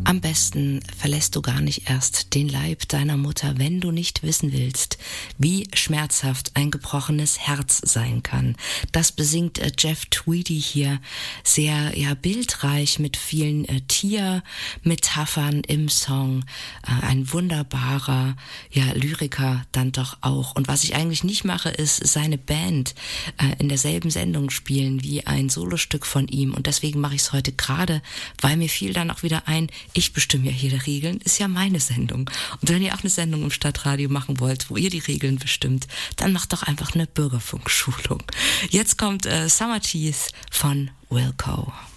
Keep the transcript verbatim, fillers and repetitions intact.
Am besten verlässt du gar nicht erst den Leib deiner Mutter, wenn du nicht wissen willst, wie schmerzhaft ein gebrochenes Herz sein kann. Das besingt äh, Jeff Tweedy hier sehr ja bildreich mit vielen äh, Tiermetaphern im Song. Äh, ein wunderbarer ja Lyriker dann doch auch. Und was ich eigentlich nicht mache, ist seine Band äh, in derselben Sendung spielen wie ein Solostück von ihm. Und deswegen mache ich es heute gerade, weil mir fiel dann auch wieder ein, ich bestimme ja hier die Regeln, ist ja meine Sendung. Und wenn ihr auch eine Sendung im Stadtradio machen wollt, wo ihr die Regeln bestimmt, dann macht doch einfach eine Bürgerfunkschulung. Jetzt kommt äh, Summer Teeth von Wilco.